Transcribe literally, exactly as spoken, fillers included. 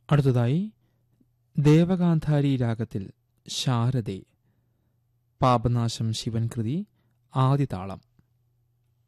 അടുത്തതായി ദേവഗാന്ധാരി രാഗത്തിൽ ശാരദെ, പാപനാശം ശിവൻ കൃതി, ആദിതാളം.